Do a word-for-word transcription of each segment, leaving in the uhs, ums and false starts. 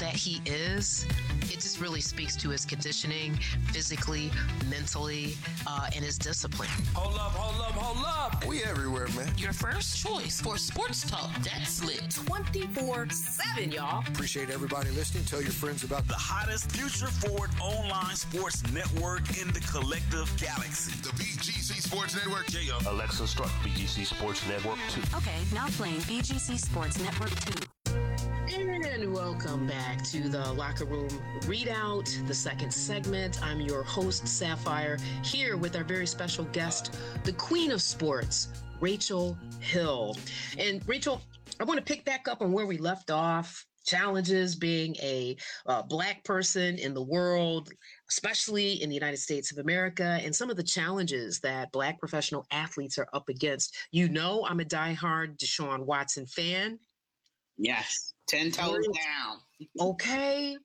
that he is, it just really speaks to his conditioning, physically, mentally, uh, and his discipline. Hold up, hold up, hold up. We everywhere, man. Your first choice for sports talk that's lit. twenty-four seven, y'all. Appreciate everybody listening. Tell your friends about the hottest future-forward online sports network in the collective galaxy. The B G C Sports Network. Yeah. Alexa, start B G C Sports Network two. Okay, now playing B G C Sports Network two. And welcome back to the Locker Room Readout, the second segment. I'm your host, Sapphire, here with our very special guest, the Queen of Sports, Rachel Hill. And Rachel, I want to pick back up on where we left off. Challenges being a uh, Black person in the world, especially in the United States of America, and some of the challenges that Black professional athletes are up against. You know, I'm a diehard Deshaun Watson fan. Yes. Ten toes down. Okay.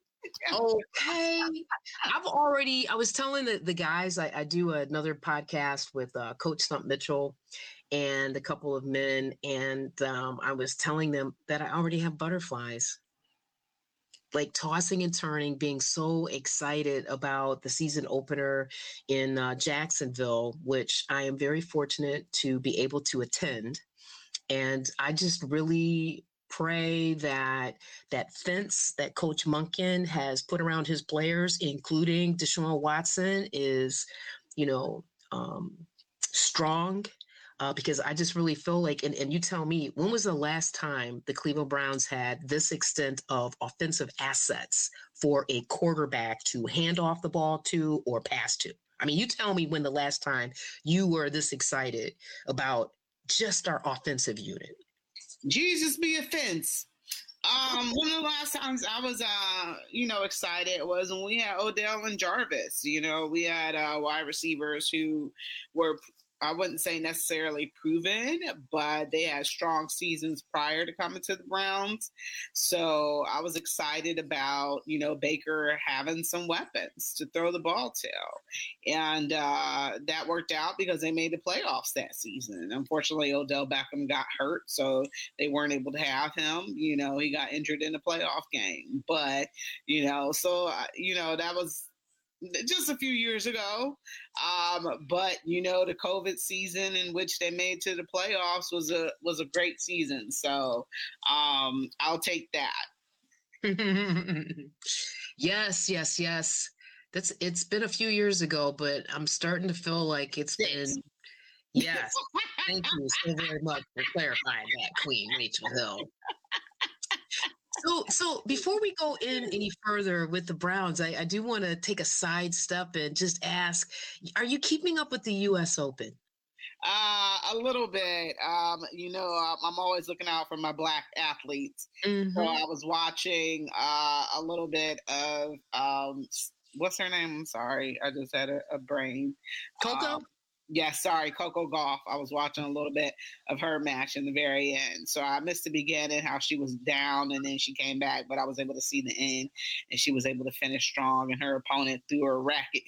Okay. I've already, I was telling the, the guys, I, I do another podcast with uh, Coach Stump Mitchell and a couple of men. And um, I was telling them that I already have butterflies. Like tossing and turning, being so excited about the season opener in uh, Jacksonville, which I am very fortunate to be able to attend. And I just really pray that that fence that Coach Monken has put around his players, including Deshaun Watson, is, you know, um, strong. Uh, because I just really feel like, and, and you tell me, when was the last time the Cleveland Browns had this extent of offensive assets for a quarterback to hand off the ball to or pass to? I mean, you tell me when the last time you were this excited about just our offensive unit. Jesus be a fence. Um, one of the last times I was, uh, you know, excited was when we had Odell and Jarvis. You know, we had uh, wide receivers who were, I wouldn't say necessarily proven, but they had strong seasons prior to coming to the Browns. So I was excited about, you know, Baker having some weapons to throw the ball to. And uh, that worked out because they made the playoffs that season. Unfortunately, Odell Beckham got hurt, so they weren't able to have him. You know, he got injured in the playoff game. But, you know, so, uh, you know, that was just a few years ago. Um, but, you know, the COVID season in which they made to the playoffs was a was a great season. So um, I'll take that. Yes, yes, yes. That's it's been a few years ago, but I'm starting to feel like it's Six. been. Yes. Thank you so very much for clarifying that, Queen Rachel Hill. So, so before we go in any further with the Browns, I, I do want to take a side step and just ask, are you keeping up with the U S Open? Uh, a little bit. Um, you know, I'm always looking out for my Black athletes. Mm-hmm. So I was watching uh, a little bit of, um, what's her name? I'm sorry. I just had a, a brain. Coco? Um, Yeah, sorry, Coco Gauff. I was watching a little bit of her match in the very end. So I missed the beginning, how she was down and then she came back, but I was able to see the end and she was able to finish strong and her opponent threw her racket.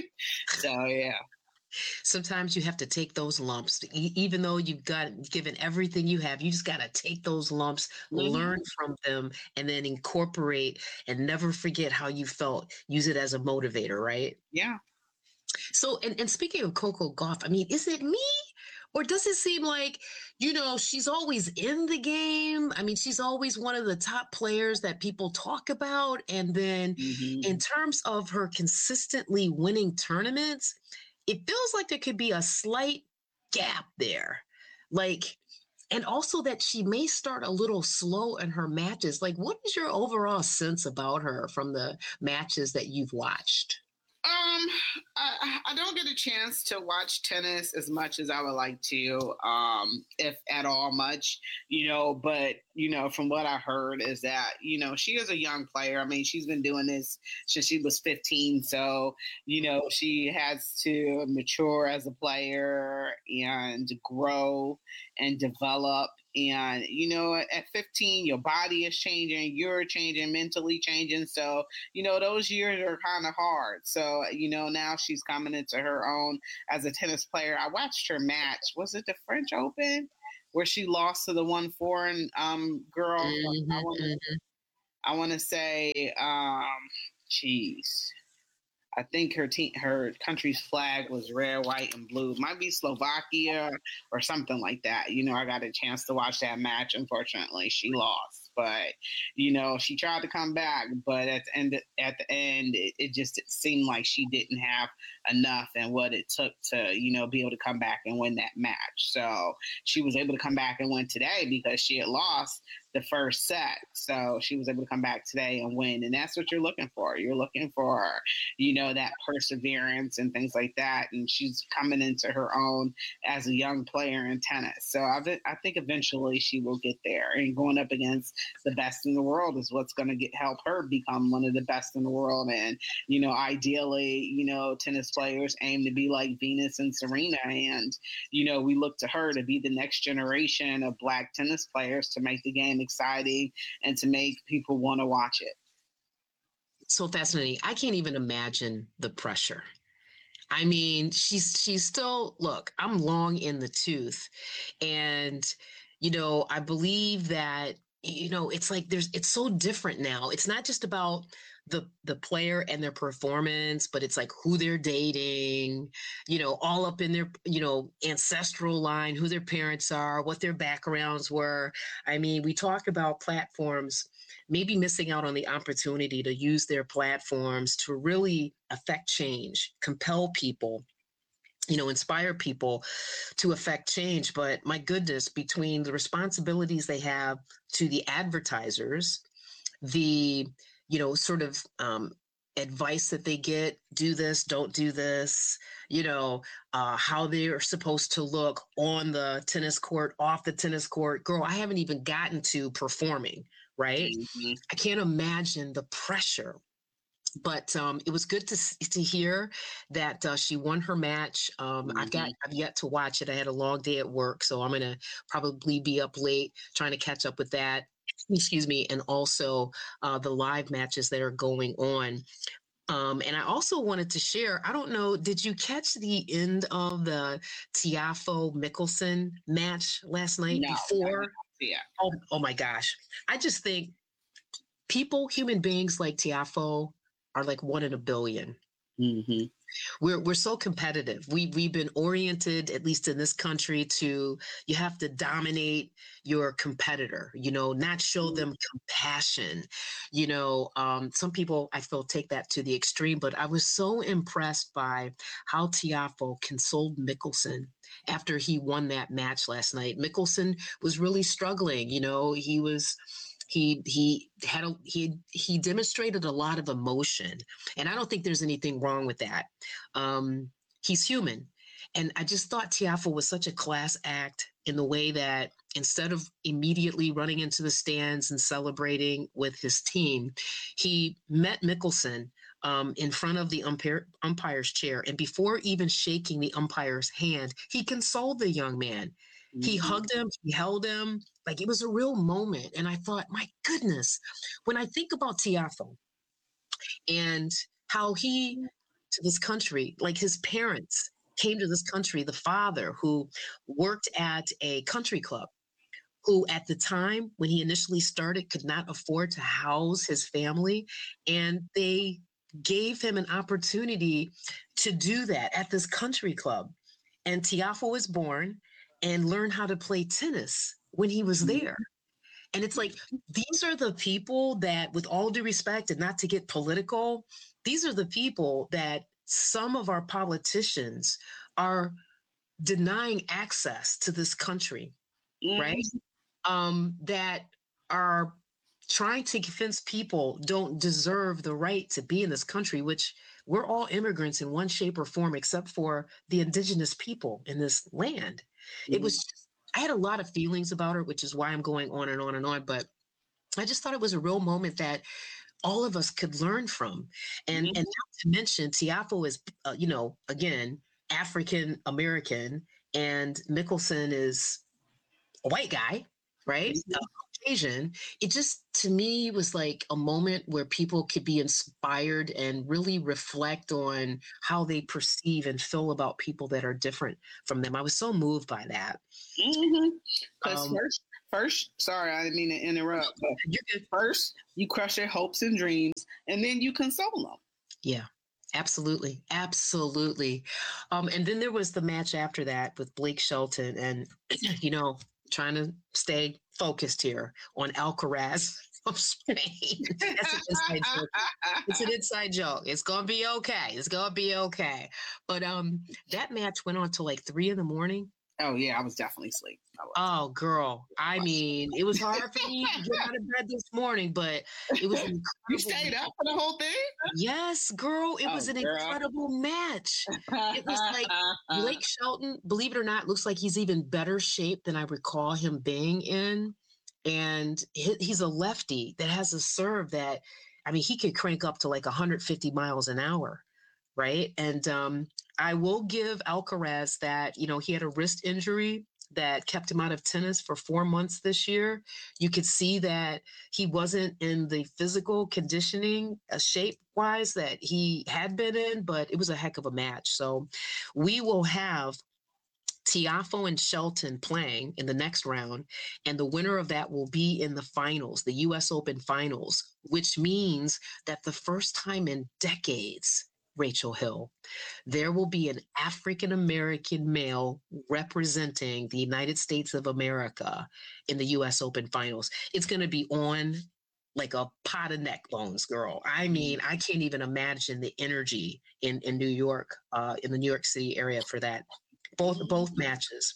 So, yeah. Sometimes you have to take those lumps, e- even though you've got given everything you have, you just got to take those lumps, mm-hmm. learn from them, and then incorporate and never forget how you felt. Use it as a motivator, right? Yeah. So, and, and speaking of Coco Gauff, I mean, is it me or does it seem like, you know, she's always in the game? I mean, she's always one of the top players that people talk about. And then mm-hmm. in terms of her consistently winning tournaments, it feels like there could be a slight gap there. Like, and also that she may start a little slow in her matches. Like, what is your overall sense about her from the matches that you've watched? Um, I, I don't get a chance to watch tennis as much as I would like to, um, if at all much, you know, but, you know, from what I heard is that, you know, she is a young player. I mean, she's been doing this since she was fifteen. So, you know, she has to mature as a player and grow and develop. And, you know, at fifteen, your body is changing, you're changing, mentally changing. So, you know, those years are kind of hard. So, you know, now she's coming into her own as a tennis player. I watched her match. Was it the French Open where she lost to the one foreign um, girl? Mm-hmm, I, wanna, mm-hmm. I want to say, um, geez. I think her team, her country's flag was red, white, and blue. Might be Slovakia or something like that. You know, I got a chance to watch that match. Unfortunately, she lost, but you know, she tried to come back. But at the end, at the end, it, it just it seemed like she didn't have enough and what it took to, you know, be able to come back and win that match. So she was able to come back and win today because she had lost the first set. So she was able to come back today and win. And that's what you're looking for. You're looking for, you know, that perseverance and things like that. And she's coming into her own as a young player in tennis. So I, I think eventually she will get there. And going up against the best in the world is what's going to get help her become one of the best in the world. And, you know, ideally, you know, tennis players aim to be like Venus and Serena. And, you know, we look to her to be the next generation of Black tennis players to make the game exciting and to make people want to watch it. So fascinating. I can't even imagine the pressure. I mean, she's she's still, look, I'm long in the tooth. And, you know, I believe that, you know, it's like there's it's so different now. It's not just about the the player and their performance, but it's like who they're dating, you know, all up in their, you know, ancestral line, who their parents are, what their backgrounds were. I mean, we talk about platforms maybe missing out on the opportunity to use their platforms to really affect change, compel people, you know, inspire people to affect change. But my goodness, between the responsibilities they have to the advertisers, the, you know, sort of um, advice that they get, do this, don't do this, you know, uh, how they're supposed to look on the tennis court, off the tennis court. Girl, I haven't even gotten to performing, right? Mm-hmm. I can't imagine the pressure. But um, it was good to to hear that uh, she won her match. Um, mm-hmm. I've got I've yet to watch it. I had a long day at work, so I'm gonna probably be up late trying to catch up with that. Excuse me, and also uh, the live matches that are going on. Um, and I also wanted to share. I don't know. Did you catch the end of the Tiafoe Mickelson match last night? No, before? Yeah. Oh, oh my gosh! I just think people, human beings like Tiafoe, are like one in a billion. Mm-hmm. We're we're so competitive. We we've been oriented, at least in this country, to you have to dominate your competitor. You know, not show mm-hmm. them compassion. You know, um, some people I feel take that to the extreme. But I was so impressed by how Tiafoe consoled Mickelson after he won that match last night. Mickelson was really struggling. You know, he was. He he had a, he he demonstrated a lot of emotion, and I don't think there's anything wrong with that. Um, he's human, and I just thought Tiafoe was such a class act in the way that instead of immediately running into the stands and celebrating with his team, he met Mickelson um, in front of the umpire, umpire's chair, and before even shaking the umpire's hand, he consoled the young man. He hugged him, he held him, like it was a real moment. And I thought, my goodness, when I think about Tiafoe and how he, to this country, like his parents came to this country, the father who worked at a country club, who at the time when he initially started could not afford to house his family. And they gave him an opportunity to do that at this country club. And Tiafoe was born and learn how to play tennis when he was there. And it's like, these are the people that, with all due respect and not to get political, these are the people that some of our politicians are denying access to this country, mm-hmm. right? Um, that are trying to convince people don't deserve the right to be in this country, which we're all immigrants in one shape or form, except for the indigenous people in this land. It was, just, I had a lot of feelings about her, which is why I'm going on and on and on. But I just thought it was a real moment that all of us could learn from. And, mm-hmm. and not to mention, Tiafoe is, uh, you know, again, African-American, and Mickelson is a white guy, right? Mm-hmm. Uh, Asian. It just, to me, was like a moment where people could be inspired and really reflect on how they perceive and feel about people that are different from them. I was so moved by that. Mm-hmm. Because um, first, first, sorry, I didn't mean to interrupt. But You're good. first, you crush their hopes and dreams, and then you console them. Yeah, absolutely. Absolutely. Um, and then there was the match after that with Blake Shelton and, you know, trying to stay focused here on Alcaraz of Spain. That's an inside joke. It's an inside joke. It's going to be okay. It's going to be okay. But um, that match went on till like three in the morning. Oh, yeah, I was definitely asleep. I was. Oh, girl. I mean, it was hard for me to get out of bed this morning, but it was an You incredible stayed match. up for the whole thing? Yes, girl. It Oh, was an girl. incredible match. It was like Blake Shelton, believe it or not, looks like he's even better shape than I recall him being in. And he- he's a lefty that has a serve that, I mean, he could crank up to like one hundred fifty miles an hour, right? And um, I will give Alcaraz that, you know, he had a wrist injury that kept him out of tennis for four months this year. You could see that he wasn't in the physical conditioning uh, shape-wise that he had been in, but it was a heck of a match. So we will have Tiafoe and Shelton playing in the next round, and the winner of that will be in the finals, the U S Open finals, which means that the first time in decades, Rachel Hill, there will be an African-American male representing the United States of America in the U S Open finals. It's going to be on like a pot of neck bones, girl. I mean, I can't even imagine the energy in, in New York, uh, in the New York City area for that. Both both matches.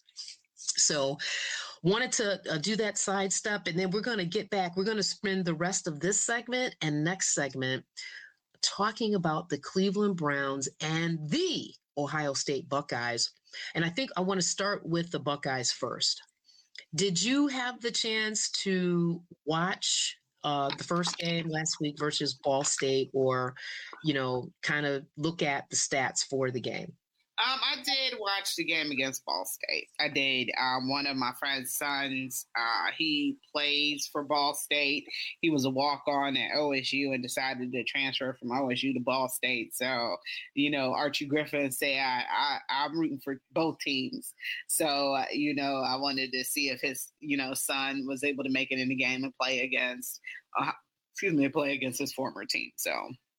So wanted to uh, do that sidestep, and then we're going to get back. We're going to spend the rest of this segment and next segment talking about the Cleveland Browns and the Ohio State Buckeyes. And I think I want to start with the Buckeyes first. Did you have the chance to watch uh, the first game last week versus Ball State, or, you know, kind of look at the stats for the game? Um, I did watch the game against Ball State. I did. Um, one of my friend's sons, uh, he plays for Ball State. He was a walk-on at O S U and decided to transfer from O S U to Ball State. So, you know, Archie Griffin say I, I, I'm rooting for both teams. So, uh, you know, I wanted to see if his, you know, son was able to make it in the game and play against, uh, excuse me, play against his former team. So.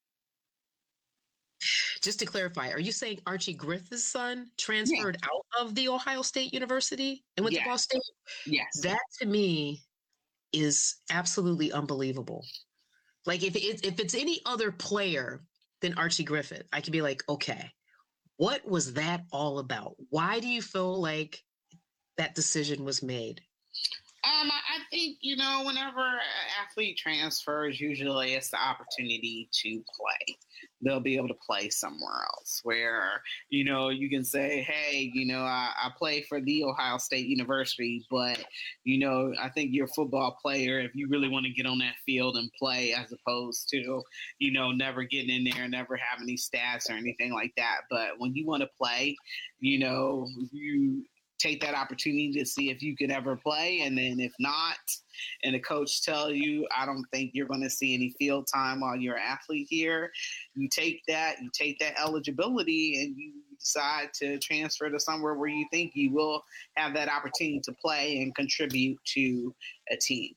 Just to clarify, are you saying Archie Griffith's son transferred yeah. out of the Ohio State University and went yes. to Ball State? Yes. That to me is absolutely unbelievable. Like if it's, if it's any other player than Archie Griffith, I could be like, okay, what was that all about? Why do you feel like that decision was made? Um, I think, you know, whenever an athlete transfers, usually it's the opportunity to play. They'll be able to play somewhere else where, you know, you can say, hey, you know, I, I play for the Ohio State University, but, you know, I think you're a football player if you really want to get on that field and play, as opposed to, you know, never getting in there, never having any stats or anything like that. But when you want to play, you know, you take that opportunity to see if you could ever play. And then if not, and the coach tell you, I don't think you're going to see any field time while you're an athlete here, you take that, you take that eligibility and you decide to transfer to somewhere where you think you will have that opportunity to play and contribute to a team.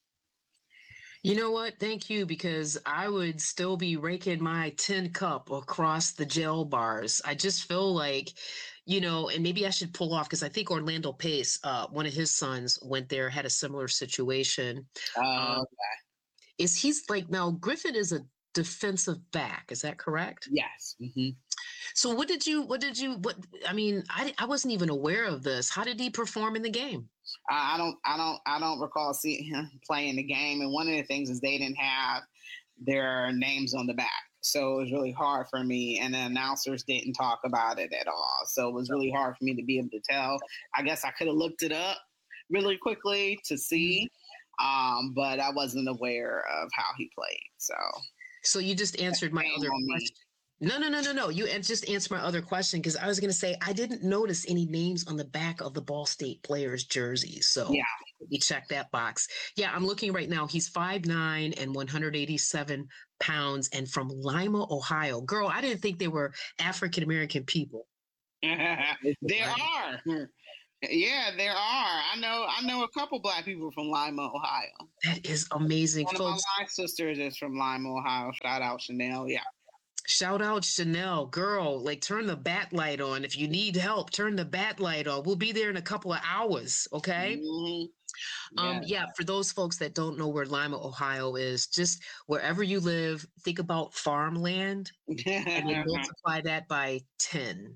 You know what? Thank you, because I would still be raking my tin cup across the jail bars. I just feel like, you know, and maybe I should pull off, because I think Orlando Pace, uh, one of his sons went there, had a similar situation. Uh, um, okay. Is he's like, now Griffin is a defensive back. Is that correct? Yes. Mm-hmm. So what did you, what did you, what, I mean, I, I wasn't even aware of this. How did he perform in the game? I don't, I don't, I don't recall seeing him play in the game. And one of the things is they didn't have their names on the back. So it was really hard for me. And the announcers didn't talk about it at all. So it was really hard for me to be able to tell. I guess I could have looked it up really quickly to see, um, but I wasn't aware of how he played. So, so you just answered my other question. No, no, no, no, no. You just answered my other question, because I was going to say I didn't notice any names on the back of the Ball State players' jerseys. So yeah, we check that box. Yeah, I'm looking right now. He's five nine and one hundred eighty-seven pounds and from Lima, Ohio. Girl, I didn't think they were African-American people. There are. Yeah, there are. I know. I know a couple Black people from Lima, Ohio. That is amazing, One folks. of my line sisters is from Lima, Ohio. Shout out Chanel. Yeah. Shout out Chanel, girl. Like, turn the bat light on. If you need help, turn the bat light on. We'll be there in a couple of hours. Okay. Mm-hmm. Um, yeah, for those folks that don't know where Lima, Ohio is, just wherever you live, think about farmland and then multiply that by ten.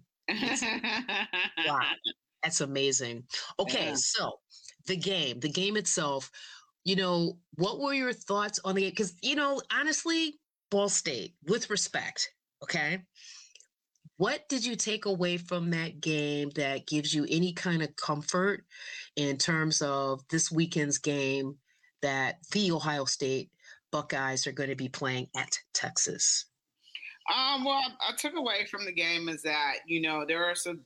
Wow, that's amazing. Okay, Yeah. so the game, the game itself, you know, what were your thoughts on the game? Because, you know, honestly, Ball State, with respect, okay, what did you take away from that game that gives you any kind of comfort in terms of this weekend's game that the Ohio State Buckeyes are going to be playing at Texas? Um, well, I took away from the game is that, you know, there are some,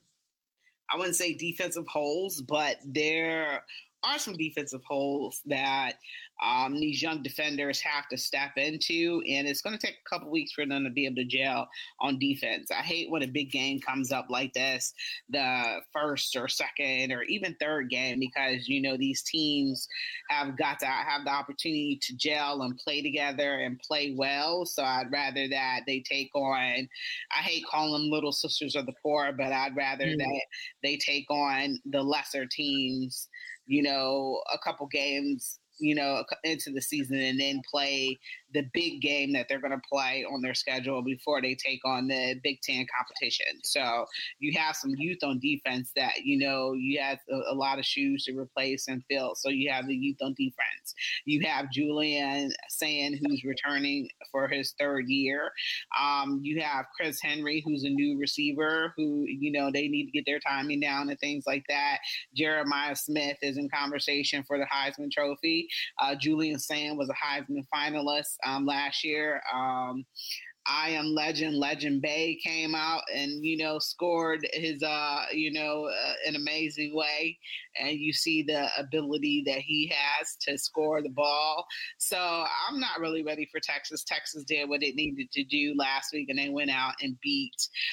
I wouldn't say defensive holes, but there are some defensive holes that um, these young defenders have to step into, and it's going to take a couple weeks for them to be able to gel on defense. I hate when a big game comes up like this, the first or second or even third game, because, you know, these teams have got to have the opportunity to gel and play together and play well. So I'd rather that they take on, I hate calling them little sisters of the poor, but I'd rather mm. that they take on the lesser teams, you know, a couple games, you know, into the season and then play the big game that they're going to play on their schedule before they take on the Big Ten competition. So you have some youth on defense that, you know, you have a, a lot of shoes to replace and fill. So you have the youth on defense. You have Julian Sayin, who's returning for his third year. Um, you have Chris Henry, who's a new receiver who, you know, they need to get their timing down and things like that. Jeremiah Smith is in conversation for the Heisman Trophy. Uh, Julian Sayin was a Heisman finalist um, last year. Um, I Am Legend, Legend Bay came out and, you know, scored his, uh, you know, uh, an amazing way. And you see the ability that he has to score the ball. So I'm not really ready for Texas. Texas did what it needed to do last week, and they went out and beat,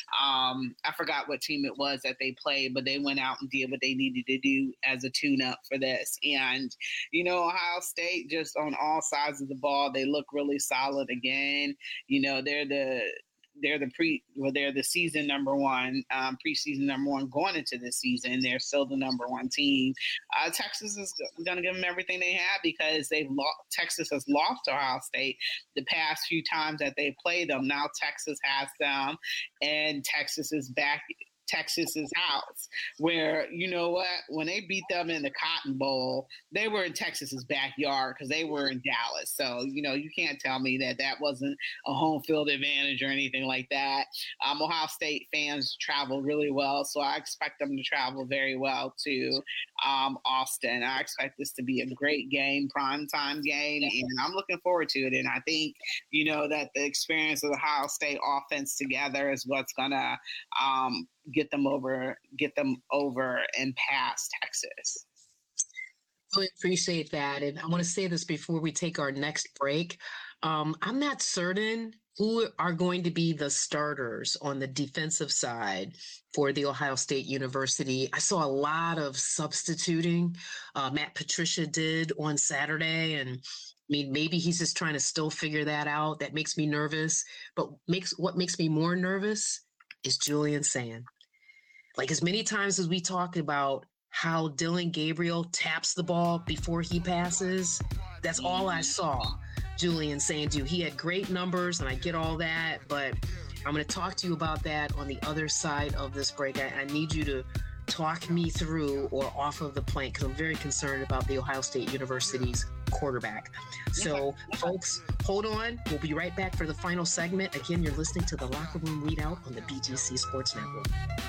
um, I forgot what team it was that they played, but they went out and did what they needed to do as a tune-up for this. And, you know, Ohio State, just on all sides of the ball, they look really solid again. You know, they're the they're the pre well they're the season number one, um, preseason number one going into this season. They're still the number one team. Uh, Texas is going to give them everything they have because they've lost. Texas has lost to Ohio State the past few times that they played them. Now Texas has them, and Texas is back. Texas's house, where, you know what, when they beat them in the Cotton Bowl, they were in Texas's backyard because they were in Dallas. So, you know, you can't tell me that that wasn't a home field advantage or anything like that. Um, Ohio State fans travel really well, so I expect them to travel very well to um, Austin. I expect this to be a great game, primetime game, and I'm looking forward to it. And I think, you know, that the experience of the Ohio State offense together is what's going to um, get them over, get them over and past Texas. Really appreciate that. And I want to say this before we take our next break. Um, I'm not certain who are going to be the starters on the defensive side for the Ohio State University. I saw a lot of substituting. Uh, Matt Patricia did on Saturday, and I mean, maybe he's just trying to still figure that out. That makes me nervous. But makes what makes me more nervous is Julian Sayin. Like, as many times as we talk about how Dylan Gabriel taps the ball before he passes, that's all I saw Julian Sayin do. He had great numbers, and I get all that, but I'm going to talk to you about that on the other side of this break. I, I need you to talk me through or off of the plank, because I'm very concerned about the Ohio State University's quarterback. So, folks, hold on. We'll be right back for the final segment. Again, you're listening to the Locker Room Readout on the B G C Sports Network.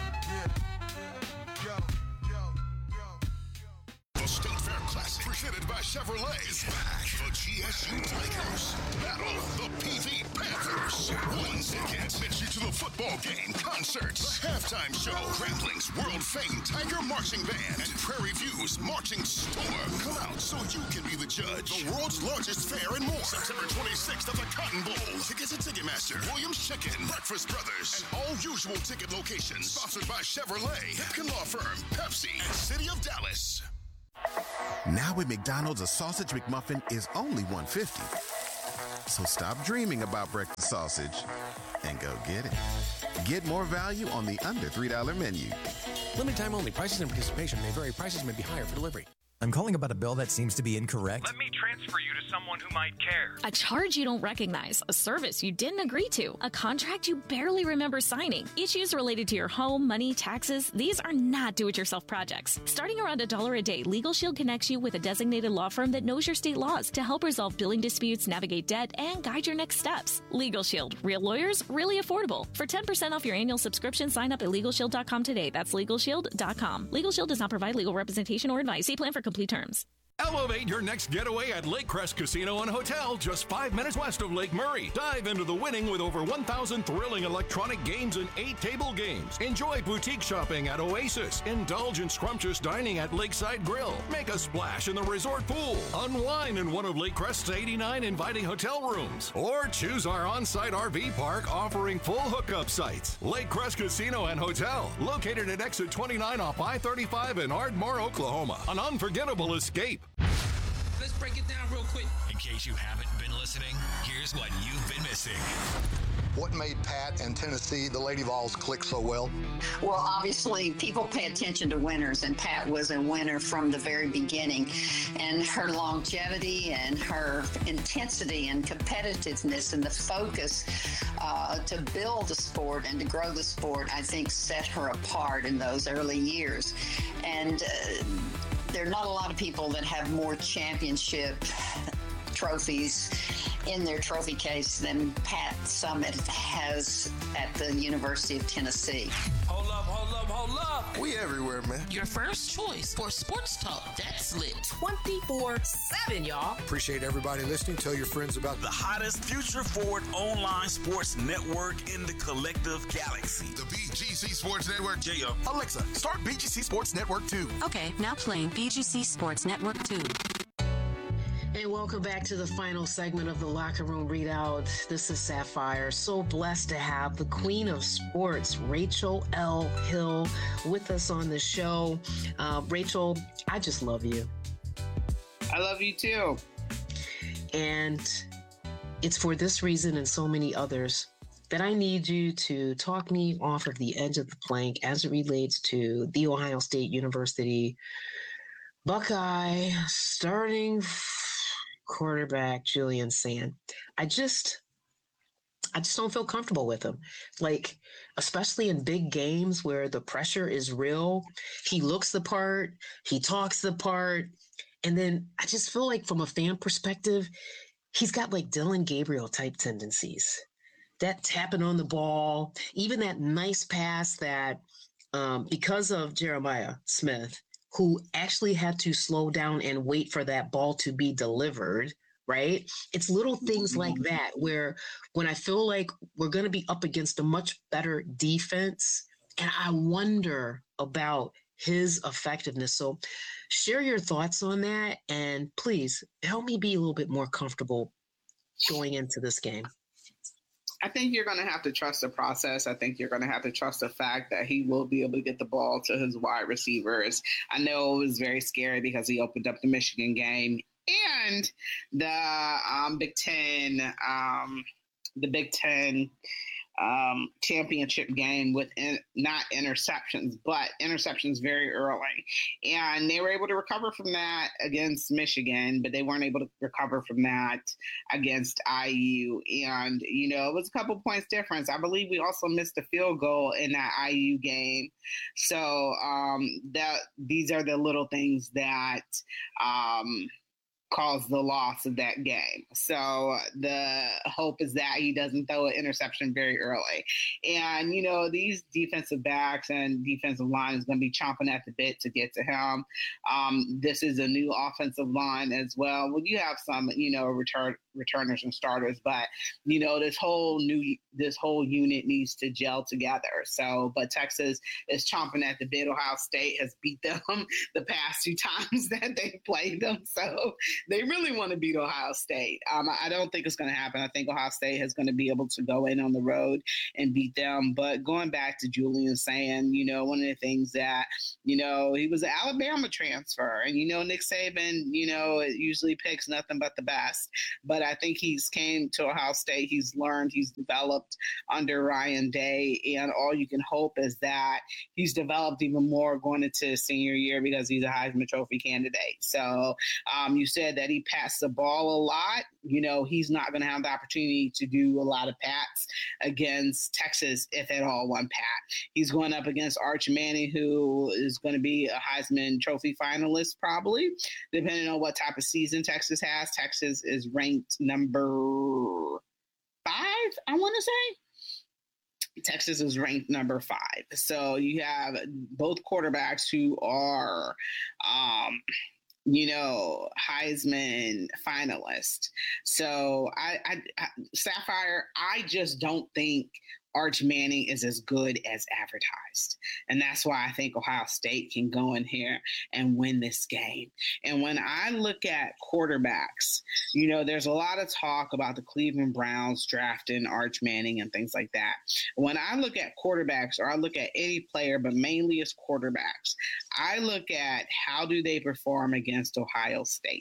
The State Fair Classic, presented by Chevrolet, is back. The G S U Tigers battle the P V Panthers. One ticket gets you to the football game, concerts, halftime show, Rambling's world-famed Tiger Marching Band, and Prairie View's Marching Storm. Come out so you can be the judge. The world's largest fair and more. September twenty-sixth at the Cotton Bowl. Tickets to Ticketmaster, Williams Chicken, Breakfast Brothers, and all usual ticket locations. Sponsored by Chevrolet, Hipkin Law Firm, Pepsi, and City of Dallas. Now at McDonald's, a sausage McMuffin is only one dollar fifty. So stop dreaming about breakfast sausage and go get it. Get more value on the under three dollar menu. Limited time only. Prices and participation may vary. Prices may be higher for delivery. I'm calling about a bill that seems to be incorrect. Let me transfer you to someone who might care. A charge you don't recognize, a service you didn't agree to, a contract you barely remember signing. Issues related to your home, money, taxes, these are not do-it-yourself projects. Starting around a dollar a day, Legal Shield connects you with a designated law firm that knows your state laws to help resolve billing disputes, navigate debt, and guide your next steps. Legal Shield. Real lawyers, really affordable. For ten percent off your annual subscription, sign up at legal shield dot com today. That's legal shield dot com. Legal Shield does not provide legal representation or advice. See plan for complete terms. Elevate your next getaway at Lake Crest Casino and Hotel, just five minutes west of Lake Murray. Dive into the winning with over one thousand thrilling electronic games and eight table games. Enjoy boutique shopping at Oasis. Indulge in scrumptious dining at Lakeside Grill. Make a splash in the resort pool. Unwind in one of Lake Crest's eighty-nine inviting hotel rooms. Or choose our on-site R V park offering full hookup sites. Lake Crest Casino and Hotel, located at exit twenty-nine off I thirty-five in Ardmore, Oklahoma. An unforgettable escape. Let's break it down real quick. In case you haven't been listening, here's what you've been missing. What made Pat and Tennessee, the Lady Vols, click so well? Well, obviously, people pay attention to winners, and Pat was a winner from the very beginning. And her longevity and her intensity and competitiveness and the focus uh, to build the sport and to grow the sport, I think, set her apart in those early years. And uh, there are not a lot of people that have more championship trophies in their trophy case than Pat Summitt has at the University of Tennessee. Hold up, hold up, hold up. We everywhere, man. Your first choice for sports talk that's lit. twenty-four seven, y'all. Appreciate everybody listening. Tell your friends about the hottest future forward online sports network in the collective galaxy. The B G C Sports Network. Yeah. Alexa, start B G C Sports Network two. Okay, now playing B G C Sports Network two. And welcome back to the final segment of the Locker Room Readout. This is Sapphire. So blessed to have the queen of sports, Rachel L. Hill, with us on the show. Uh, Rachel, I just love you. I love you too. And it's for this reason and so many others that I need you to talk me off of the edge of the plank as it relates to the Ohio State University Buckeye starting quarterback Julian Sand. I just, I just don't feel comfortable with him. Like, especially in big games where the pressure is real, he looks the part, he talks the part, and then I just feel like from a fan perspective, he's got like Dylan Gabriel type tendencies. That tapping on the ball, even that nice pass that um, because of Jeremiah Smith, who actually had to slow down and wait for that ball to be delivered, right? It's little things like that where when I feel like we're going to be up against a much better defense, and I wonder about his effectiveness. So share your thoughts on that, and please help me be a little bit more comfortable going into this game. I think you're going to have to trust the process. I think you're going to have to trust the fact that he will be able to get the ball to his wide receivers. I know it was very scary because he opened up the Michigan game and the um, Big Ten, um, the Big Ten um, championship game with in, not interceptions, but interceptions very early. And they were able to recover from that against Michigan, but they weren't able to recover from that against I U. And, you know, it was a couple points difference. I believe we also missed a field goal in that I U game. So um, that these are the little things that um, caused the loss of that game. So the hope is that he doesn't throw an interception very early. And, you know, these defensive backs and defensive line is going to be chomping at the bit to get to him. Um, this is a new offensive line as well. Well, you have some, you know, return returners and starters. But, you know, this whole new, this whole unit needs to gel together. So, but Texas is chomping at the bit. Ohio State has beat them the past two times that they played them. So they really want to beat Ohio State. Um, I don't think it's going to happen. I think Ohio State is going to be able to go in on the road and beat them. But going back to Julian saying, you know, one of the things that, you know, he was an Alabama transfer, and, you know, Nick Saban, you know, usually picks nothing but the best. But I think he's came to Ohio State. He's learned, he's developed under Ryan Day. And all you can hope is that he's developed even more going into his senior year because he's a Heisman Trophy candidate. So um, you said that he passed the ball a lot. You know, he's not going to have the opportunity to do a lot of pats against Texas, if at all one pat. He's going up against Arch Manning, who is going to be a Heisman Trophy finalist probably, depending on what type of season Texas has. Texas is ranked number five, I want to say. Texas is ranked number five. So you have both quarterbacks who are, um, you know, Heisman finalists. So I, I, I, Sapphire, I just don't think Arch Manning is as good as advertised. And that's why I think Ohio State can go in here and win this game. And when I look at quarterbacks, you know, there's a lot of talk about the Cleveland Browns drafting Arch Manning and things like that. When I look at quarterbacks, or I look at any player, but mainly as quarterbacks, I look at how do they perform against Ohio State.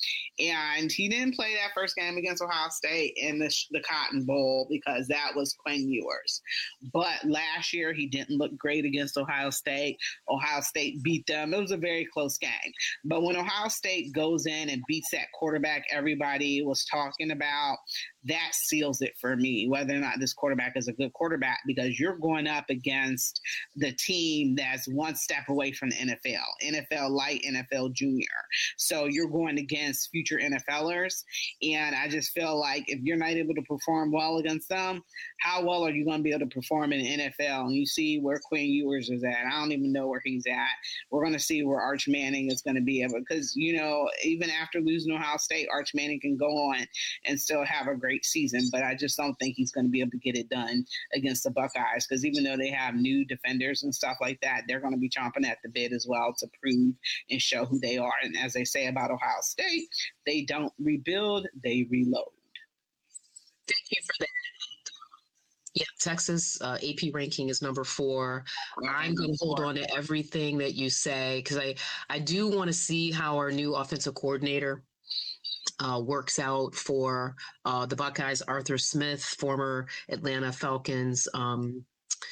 And he didn't play that first game against Ohio State in the, the Cotton Bowl because that was Quinn Ewers. But last year, he didn't look great against Ohio State. Ohio State beat them. It was a very close game. But when Ohio State goes in and beats that quarterback everybody was talking about, that seals it for me, whether or not this quarterback is a good quarterback, because you're going up against the team that's one step away from the N F L, N F L light, N F L junior. So you're going against future N F Lers. And I just feel like if you're not able to perform well against them, how well are you going to be able to perform in the N F L? And you see where Quinn Ewers is at. I don't even know where he's at. We're going to see where Arch Manning is going to be able, because, you know, even after losing Ohio State, Arch Manning can go on and still have a great season. But I just don't think he's going to be able to get it done against the Buckeyes, because even though they have new defenders and stuff like that, they're going to be chomping at the bit as well to prove and show who they are. And as they say about Ohio State, they don't rebuild, they reload. Thank you for that. Yeah, Texas uh, A P ranking is number four. I'm going to hold on to everything that you say, because I, I do want to see how our new offensive coordinator uh, works out for uh, the Buckeyes. Arthur Smith, former Atlanta Falcons um,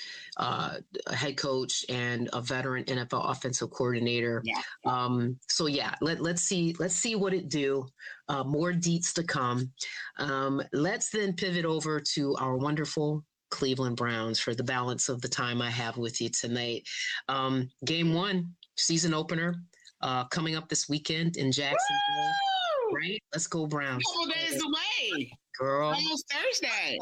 uh, head coach and a veteran N F L offensive coordinator. Yeah. Um, so yeah, let, let's see, let's see what it do. Uh, more deets to come. Um, let's then pivot over to our wonderful Cleveland Browns for the balance of the time I have with you tonight. Um, game one, season opener, uh, coming up this weekend in Jacksonville. Woo! Right? Let's go Browns. Couple days away. Girl. Almost Thursday.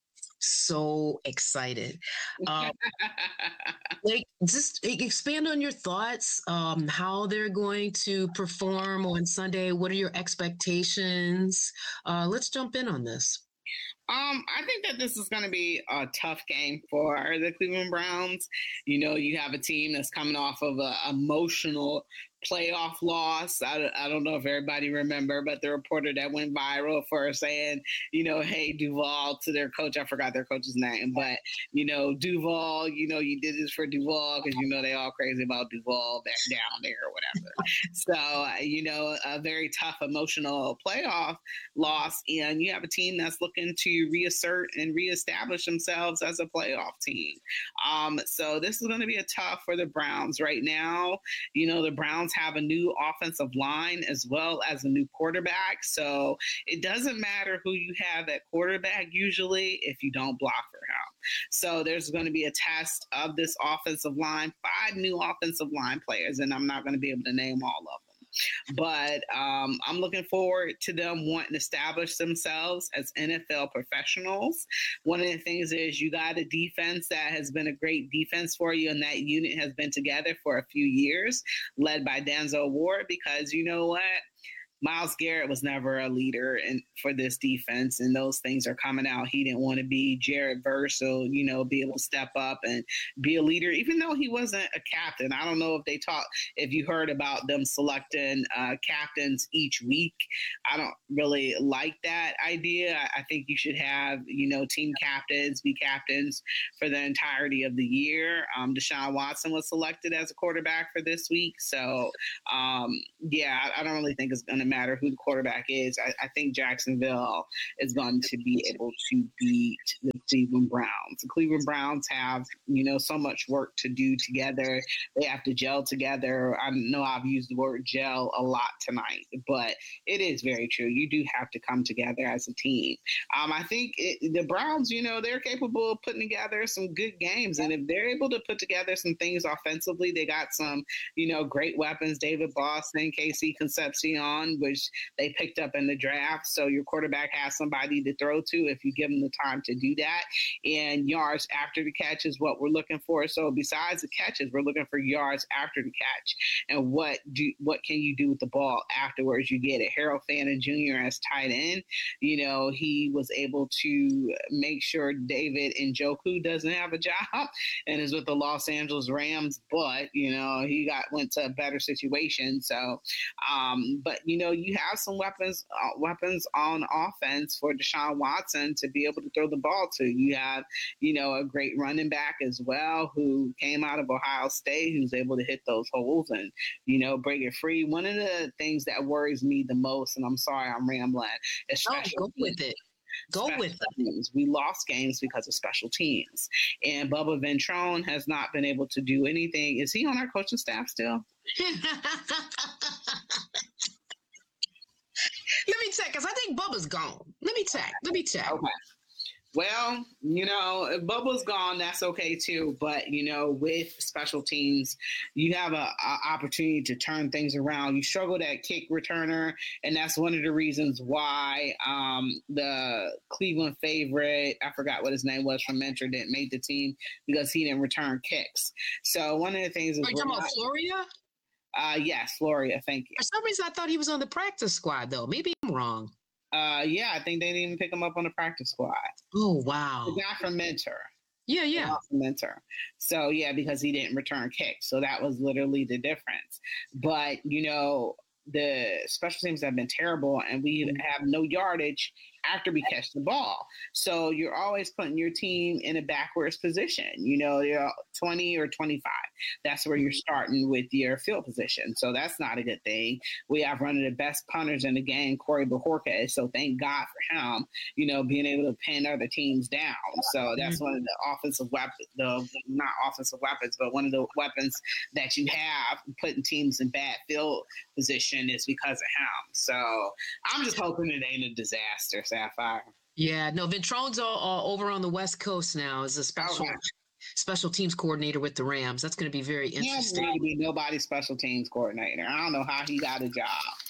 So excited. Um, like, just expand on your thoughts, um, how they're going to perform on Sunday. What are your expectations? Uh, let's jump in on this. Um, I think that this is going to be a tough game for the Cleveland Browns. You know, you have a team that's coming off of an emotional playoff loss. I, I don't know if everybody remember, but the reporter that went viral for saying, you know, hey, Duval to their coach. I forgot their coach's name, but, you know, Duval, you know, you did this for Duval because, you know, they all crazy about Duval back down there or whatever. So, uh, you know, a very tough emotional playoff loss. And you have a team that's looking to reassert and reestablish themselves as a playoff team. Um, so this is going to be a tough for the Browns right now. You know, the Browns have a new offensive line as well as a new quarterback. So it doesn't matter who you have at quarterback usually if you don't block for him. So there's going to be a test of this offensive line, five new offensive line players, and I'm not going to be able to name all of them. But um, I'm looking forward to them wanting to establish themselves as N F L professionals. One of the things is you got a defense that has been a great defense for you, and that unit has been together for a few years, led by Denzel Ward, because you know what? Myles Garrett was never a leader in, for this defense, and those things are coming out. He didn't want to be Jared Verse, so, you know, be able to step up and be a leader, even though he wasn't a captain. I don't know if they talk, if you heard about them selecting uh, captains each week. I don't really like that idea. I, I think you should have, you know, team captains be captains for the entirety of the year. Um, Deshaun Watson was selected as a quarterback for this week. So, um, yeah, I, I don't really think it's going to matter who the quarterback is. I, I think Jacksonville is going to be able to beat the Cleveland Browns. The Cleveland Browns have, you know, so much work to do together. They have to gel together. I know I've used the word gel a lot tonight, but it is very true. You do have to come together as a team. Um, I think it, the Browns, you know, they're capable of putting together some good games. And if they're able to put together some things offensively, they got some, you know, great weapons, David Boston, Casey Concepcion, which they picked up in the draft. So your quarterback has somebody to throw to if you give them the time to do that. And yards after the catch is what we're looking for. So besides the catches, we're looking for yards after the catch. And what do what can you do with the ball afterwards? You get it. Harold Fannin Junior as tight end, you know, he was able to make sure David Njoku doesn't have a job and is with the Los Angeles Rams, but, you know, he got went to a better situation. So, um, but, you know, you have some weapons, uh, weapons on offense for Deshaun Watson to be able to throw the ball to. You have, you know, a great running back as well who came out of Ohio State, who's able to hit those holes and, you know, break it free. One of the things that worries me the most, and I'm sorry I'm rambling, is special oh, go with it. Go special with teams. We lost games because of special teams. And Bubba Ventrone has not been able to do anything. Is he on our coaching staff still? Let me check, because I think Bubba's gone. Let me check. Let me check. Okay. Well, you know, if Bubba's gone, that's okay too. But, you know, with special teams, you have an opportunity to turn things around. You struggled at kick returner, and that's one of the reasons why um, the Cleveland favorite, I forgot what his name was from Mentor, didn't make the team because he didn't return kicks. So one of the things is... Are you talking about Floria? Uh, yes, Floria, thank you. For some reason, I thought he was on the practice squad, though. Maybe I'm wrong. Uh, yeah, I think they didn't even pick him up on the practice squad. Oh, wow. The guy from Mentor. Yeah, yeah. From Mentor. So, yeah, because he didn't return kicks. So that was literally the difference. But, you know, the special teams have been terrible, and we have no yardage after we catch the ball. So you're always putting your team in a backwards position. You know, you're twenty or twenty-five. That's where you're starting with your field position. So that's not a good thing. We have one of the best punters in the game, Corey Bajorquez. So thank God for him, you know, being able to pin other teams down. So that's one of the offensive weapons, the not offensive weapons, but one of the weapons that you have putting teams in bad field position is because of him. So I'm just hoping it ain't a disaster, Sapphire. Yeah, no, Ventrone's all, all over on the West Coast now as a special okay. special teams coordinator with the Rams. That's going to be very interesting. He doesn't need to be nobody's special teams coordinator. I don't know how he got a job.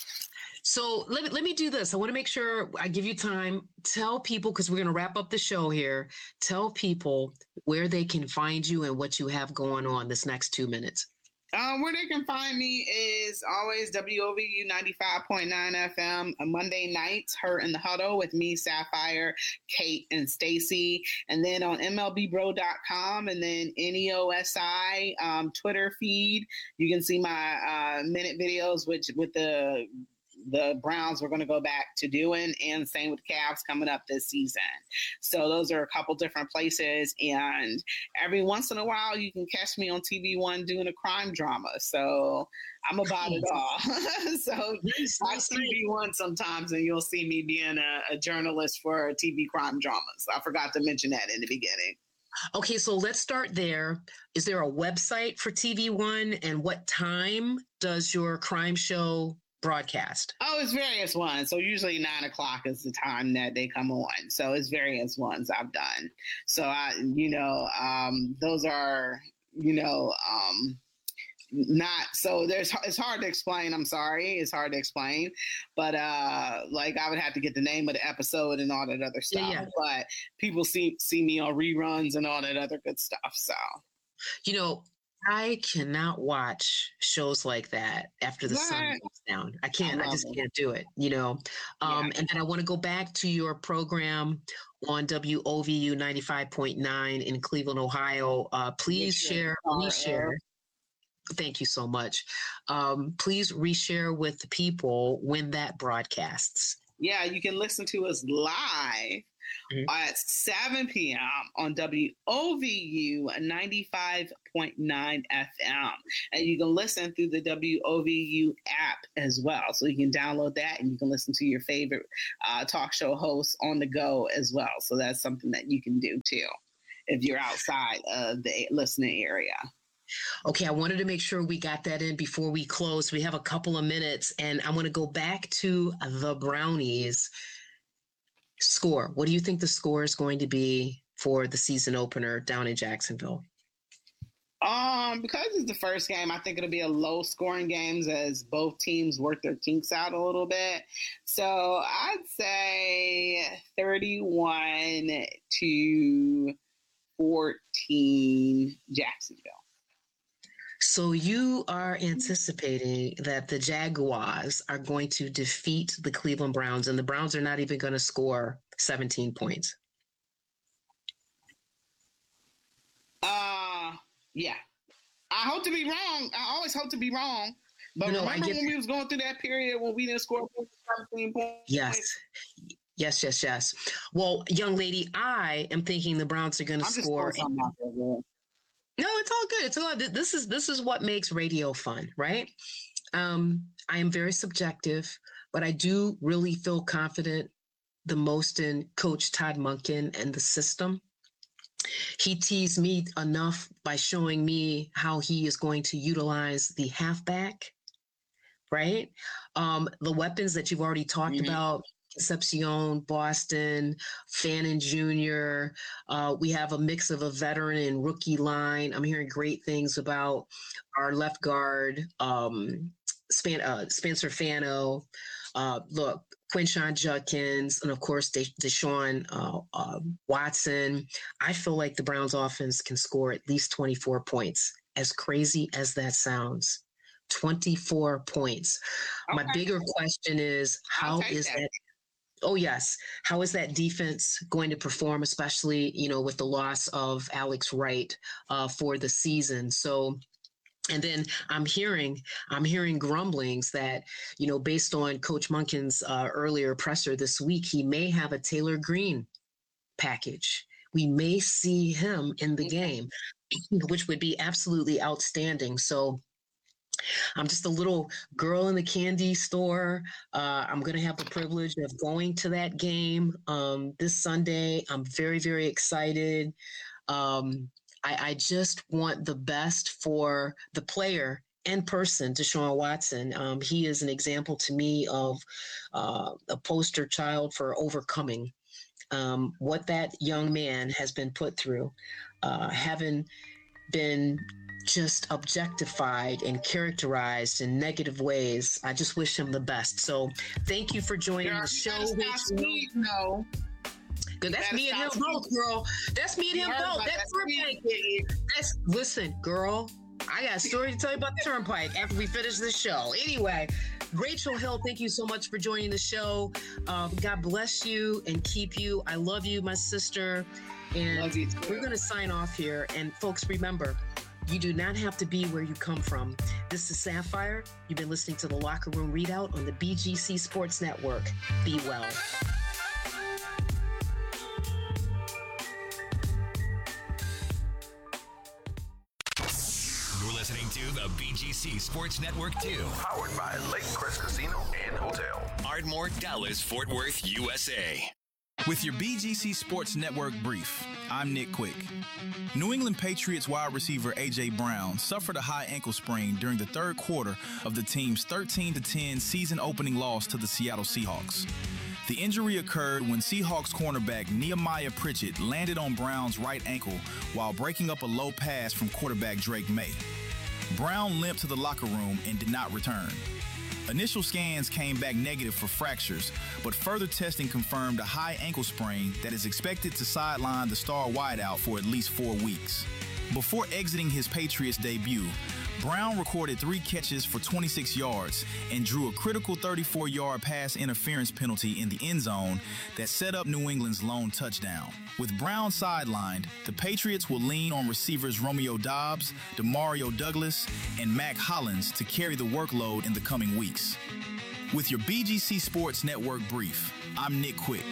So let me, let me do this. I want to make sure I give you time. Tell people, because we're going to wrap up the show here, tell people where they can find you and what you have going on this next two minutes. Um, where they can find me is always W O V U ninety-five point nine F M, a Monday nights, Her in the Huddle with me, Sapphire, Kate, and Stacy. And then on M L B bro dot com and then N E O S I um, Twitter feed. You can see my uh, minute videos, which with the the Browns we're going to go back to doing, and same with the Cavs coming up this season. So those are a couple different places, and every once in a while you can catch me on T V One doing a crime drama. So I'm about it all. So watch T V One sometimes and you'll see me being a, a journalist for T V crime dramas. I forgot to mention that in the beginning. Okay, so let's start there. Is there a website for T V One, and what time does your crime show broadcast? Oh, it's various ones. So usually nine o'clock is the time that they come on. So it's various ones I've done. So I, you know, um, those are, you know, um, not so there's it's hard to explain. I'm sorry, it's hard to explain, but uh, like I would have to get the name of the episode and all that other stuff. Yeah, yeah. But people see see me on reruns and all that other good stuff. So, you know, I cannot watch shows like that after the what? sun goes down. I can't. I, I just it. can't do it. You know. Um, yeah. And then I want to go back to your program on W O V U ninety-five point nine in Cleveland, Ohio. Uh, please share. Please share. Thank you so much. Um, please reshare with the people when that broadcasts. Yeah, you can listen to us live mm-hmm. at seven p.m. on W O V U ninety-five point nine F M. And you can listen through the W O V U app as well. So you can download that and you can listen to your favorite uh, talk show hosts on the go as well. So that's something that you can do too if you're outside of the listening area. Okay, I wanted to make sure we got that in before we close. We have a couple of minutes, and I want to go back to the Brownies score. What do you think the score is going to be for the season opener down in Jacksonville? Um, because it's the first game, I think it'll be a low scoring game as both teams work their kinks out a little bit. So I'd say thirty-one to fourteen Jacksonville. So you are anticipating that the Jaguars are going to defeat the Cleveland Browns, and the Browns are not even going to score seventeen points. Uh, yeah. I hope to be wrong. I always hope to be wrong. But you know, remember when we was going through that period when we didn't score seventeen points? Yes. Yes, yes, yes. Well, young lady, I am thinking the Browns are going to score. No, it's all good. It's all good. This is this is what makes radio fun, right? Um, I am very subjective, but I do really feel confident the most in Coach Todd Monken and the system. He teased me enough by showing me how he is going to utilize the halfback, right? Um, the weapons that you've already talked mm-hmm. about. Concepcion, Boston, Fannin Junior Uh, we have a mix of a veteran and rookie line. I'm hearing great things about our left guard, um, Span- uh, Spencer Fano. Uh, look, Quinshon Judkins, and of course, De- Deshaun uh, uh, Watson. I feel like the Browns offense can score at least twenty-four points, as crazy as that sounds. twenty-four points. Okay. My bigger question is, how is that? that Oh, yes. How is that defense going to perform, especially, you know, with the loss of Alex Wright uh, for the season? So, and then I'm hearing, I'm hearing grumblings that, you know, based on Coach Monken's uh, earlier presser this week, he may have a Taylor Green package. We may see him in the game, which would be absolutely outstanding. So, I'm just a little girl in the candy store. Uh, I'm going to have the privilege of going to that game um, this Sunday. I'm very, very excited. Um, I, I just want the best for the player and person, Deshaun Watson. Um, he is an example to me of uh, a poster child for overcoming um, what that young man has been put through, uh, having been just objectified and characterized in negative ways. I just wish him the best. So thank you for joining Girl, the show. Sweet, no. Good. That's me and him both, girl. That's me and him both. That's turnpike. That's listen, girl. I got a story to tell you about the turnpike after we finish this show. Anyway, Rachel Hill, thank you so much for joining the show. Um, God bless you and keep you. I love you, my sister. And we're going to sign off here. And folks, remember, you do not have to be where you come from. This is Sapphire. You've been listening to the Locker Room Readout on the B G C Sports Network. Be well. You're listening to the B G C Sports Network two. Powered by Lake Crest Casino and Hotel. Ardmore, Dallas, Fort Worth, U S A. With your B G C Sports Network brief, I'm Nick Quick. New England Patriots wide receiver A J. Brown suffered a high ankle sprain during the third quarter of the team's thirteen to ten season-opening loss to the Seattle Seahawks. The injury occurred when Seahawks cornerback Nehemiah Pritchett landed on Brown's right ankle while breaking up a low pass from quarterback Drake May. Brown limped to the locker room and did not return. Initial scans came back negative for fractures, but further testing confirmed a high ankle sprain that is expected to sideline the star wideout for at least four weeks. Before exiting his Patriots debut, Brown recorded three catches for twenty-six yards and drew a critical thirty-four-yard pass interference penalty in the end zone that set up New England's lone touchdown. With Brown sidelined, the Patriots will lean on receivers Romeo Doubs, Demario Douglas, and Mac Hollins to carry the workload in the coming weeks. With your B G C Sports Network brief, I'm Nick Quick.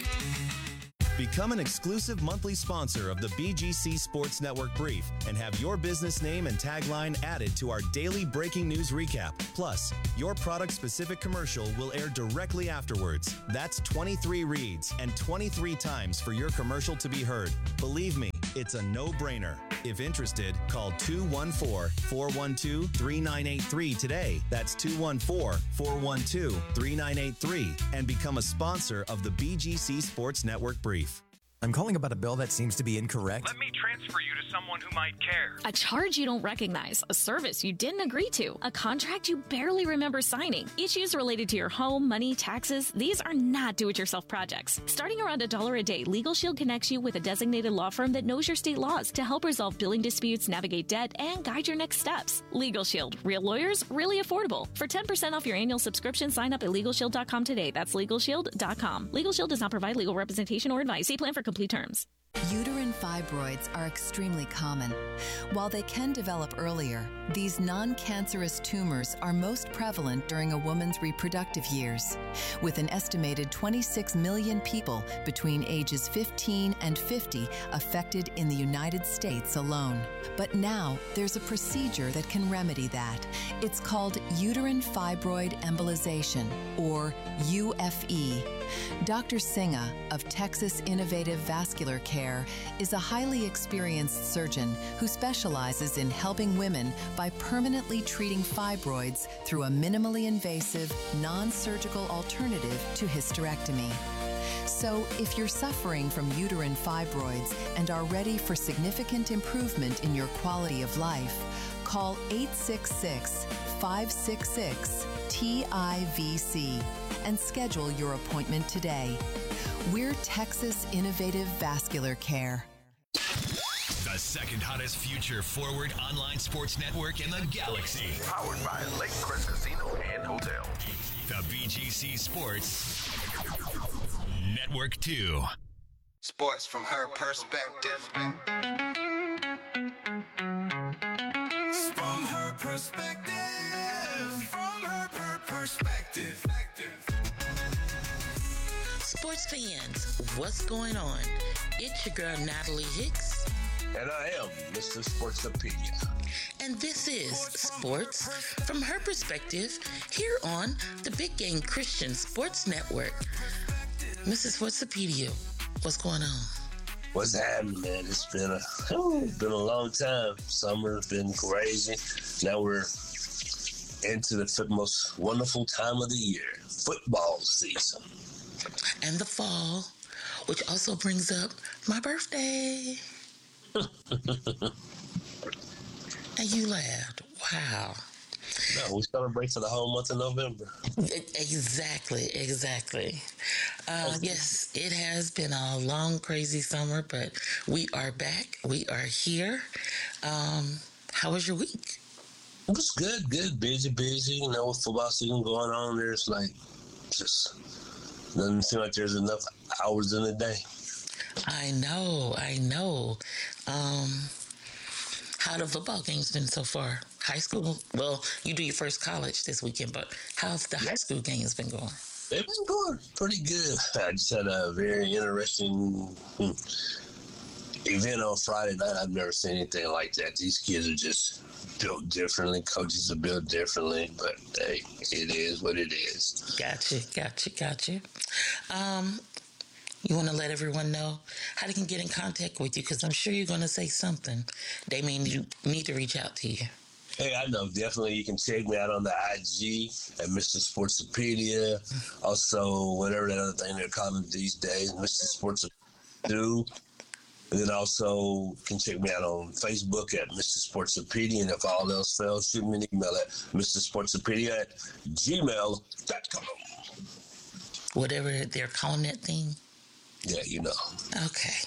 Become an exclusive monthly sponsor of the B G C Sports Network Brief and have your business name and tagline added to our daily breaking news recap. Plus, your product-specific commercial will air directly afterwards. That's twenty-three reads and twenty-three times for your commercial to be heard. Believe me, it's a no-brainer. If interested, call two one four, four one two, three nine eight three today. That's two one four, four one two, three nine eight three and become a sponsor of the B G C Sports Network Brief. I'm calling about a bill that seems to be incorrect. Let me transfer you to someone who might care. A charge you don't recognize, a service you didn't agree to, a contract you barely remember signing. Issues related to your home, money, taxes, these are not do-it-yourself projects. Starting around a dollar a day, Legal Shield connects you with a designated law firm that knows your state laws to help resolve billing disputes, navigate debt, and guide your next steps. Legal Shield. Real lawyers, really affordable. For ten percent off your annual subscription, sign up at legal shield dot com today. That's legal shield dot com. Legal Shield does not provide legal representation or advice. See plan for complete terms. Uterine fibroids are extremely common. While they can develop earlier, these non-cancerous tumors are most prevalent during a woman's reproductive years, with an estimated twenty-six million people between ages fifteen and fifty affected in the United States alone. But now, there's a procedure that can remedy that. It's called uterine fibroid embolization, or U F E. Doctor Singa of Texas Innovative Vascular Care is a highly experienced surgeon who specializes in helping women by permanently treating fibroids through a minimally invasive, non-surgical alternative to hysterectomy. So, if you're suffering from uterine fibroids and are ready for significant improvement in your quality of life, call eight six six, five six six, T I V C and schedule your appointment today. We're Texas Innovative Vascular Care. The second hottest future forward online sports network in the galaxy. Powered by Lake Crest Casino and Hotel. The B G C Sports Network two. Sports from her perspective. From her perspective. From her per- perspective. Sports fans, what's going on? It's your girl Natalie Hicks. And I am Mister Sportsopedia. And this is Sports from Her Perspective here on the Big Game Christian Sports Network. Missus Sportsopedia, what's going on? What's happening, man? It's been a oh, been a long time. Summer's been crazy. Now we're into the most wonderful time of the year, football season. And the fall, which also brings up my birthday. And you laughed. Wow. No, we celebrate for the whole month of November. Exactly, exactly. Uh, yes, it has been a long, crazy summer, but we are back. We are here. Um, how was your week? It was good, good. Busy, busy. You know, with football season going on, there's like just doesn't seem like there's enough hours in the day. I know, I know. Um, how the football games been so far? High school? Well, you do your first college this weekend, but how's the high school games been going? They've been going pretty good. I just had a very interesting hmm, event on Friday night. I've never seen anything like that. These kids are just built differently. Coaches are built differently, but hey, it is what it is. Gotcha, gotcha, gotcha. Um, you want to let everyone know how they can get in contact with you? Because I'm sure you're going to say something. They may need, need to reach out to you. Hey, I know. Definitely, you can check me out on the I G at Mister Sportsopedia. Also, whatever that other thing they're calling these days, Mister Sportsopedia. And then also can check me out on Facebook at Mister Sportsopedia. And if all else fails, shoot me an email at Mister Sportsopedia at gmail dot com. Whatever they're calling that thing? Yeah, you know. Okay.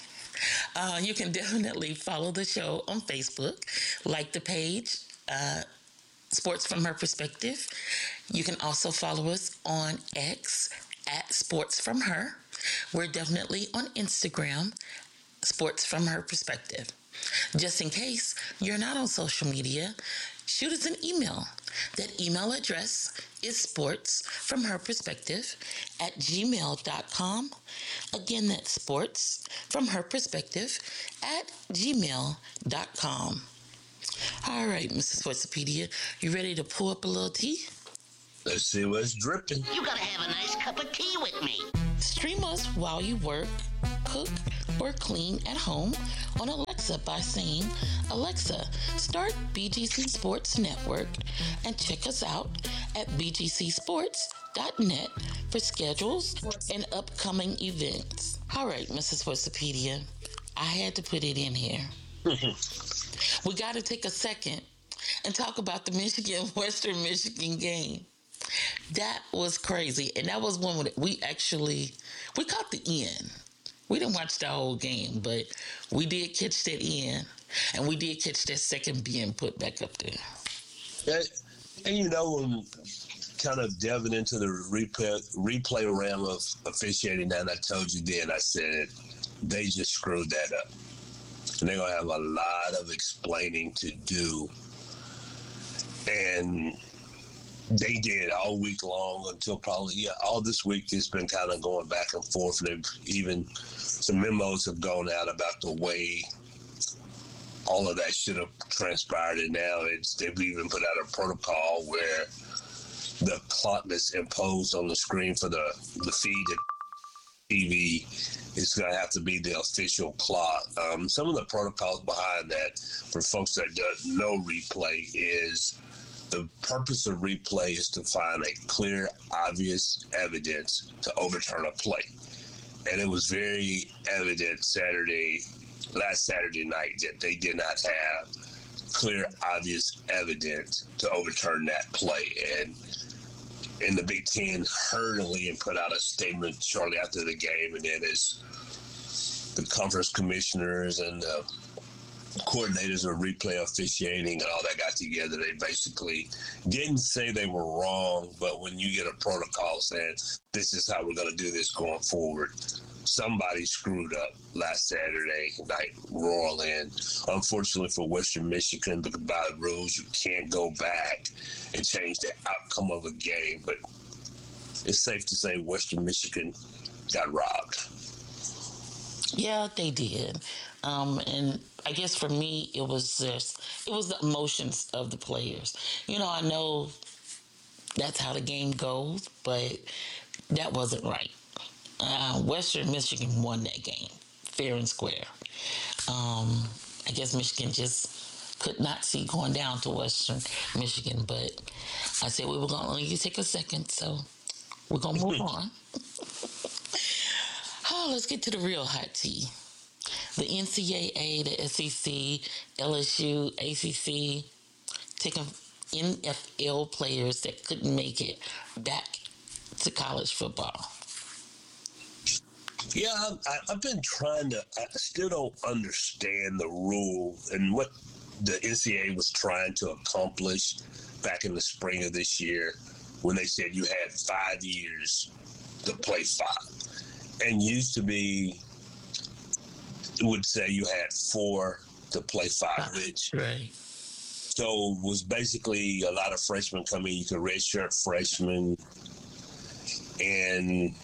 Uh, you can definitely follow the show on Facebook, like the page, uh, Sports From Her Perspective. You can also follow us on X at Sports From Her. We're definitely on Instagram, Sports From Her Perspective. Just in case you're not on social media, shoot us an email. That email address is sportsfromherperspective at gmail dot com. Again, that's sports from her perspective at gmail dot com. All right, Missus Sportsopedia, you ready to pour up a little tea? Let's see what's dripping. You gotta have a nice cup of tea with me. Stream us while you work, cook, or clean at home on Alexa by saying, Alexa, start B G C Sports Network, and check us out at b g c sports dot net for schedules and upcoming events. All right, Missus Sportsopedia, I had to put it in here. We got to take a second and talk about the Michigan-Western Michigan game. That was crazy, and that was one that we actually, we caught the end. We didn't watch the whole game, but we did catch that end, and we did catch that second being put back up there. And, and you know, when kind of delving into the replay, replay realm of officiating, and I told you then, I said, they just screwed that up. And they're going to have a lot of explaining to do. And they did all week long until probably, yeah, all this week it's been kind of going back and forth. And they've even, some memos have gone out about the way all of that should have transpired. And now it's, they've even put out a protocol where the clock that's imposed on the screen for the, the feed at T V is going to have to be the official clock. Um, some of the protocols behind that, for folks that don't know replay, is the purpose of replay is to find a clear, obvious evidence to overturn a play. And it was very evident Saturday, last Saturday night, that they did not have clear, obvious evidence to overturn that play. And in the Big Ten hurriedly and put out a statement shortly after the game, and then as the conference commissioners and the coordinators of replay officiating and all that got together, they basically didn't say they were wrong, but when you get a protocol saying this is how we're going to do this going forward, somebody screwed up last Saturday night, Royal End. Unfortunately for Western Michigan, because by the rules, you can't go back and change the outcome of a game. But it's safe to say Western Michigan got robbed. Yeah, they did. Um, and I guess for me, it was just, it was the emotions of the players. You know, I know that's how the game goes, but that wasn't right. Uh, Western Michigan won that game, fair and square. Um, I guess Michigan just could not see going down to Western Michigan, but I said we were going to only take a second, so we're going to move on. Oh, let's get to the real hot tea. The N C double A, the S E C, L S U, A C C, taking N F L players that couldn't make it back to college football. Yeah, I, I've been trying to, I still don't understand the rule and what the N C double A was trying to accomplish back in the spring of this year when they said you had five years to play five. And used to be, would say you had four to play five, which right. So was basically a lot of freshmen coming. You could redshirt freshmen, and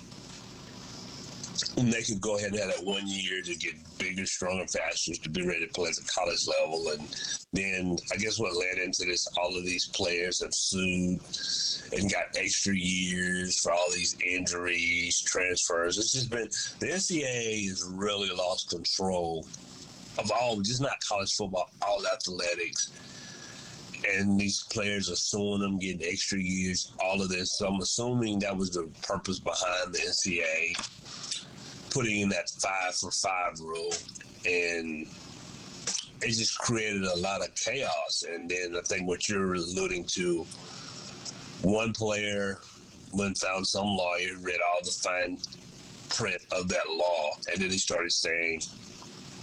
they could go ahead and have that one year to get bigger, stronger, faster to be ready to play at the college level. And then I guess what led into this, all of these players have sued and got extra years for all these injuries, transfers. It's just been, the N C double A has really lost control of all, just not college football, all athletics. And these players are suing them, getting extra years, all of this. So I'm assuming that was the purpose behind the N C double A putting in that five for five rule. And it just created a lot of chaos. And then I think what you're alluding to, one player went found some lawyer, read all the fine print of that law, and then he started saying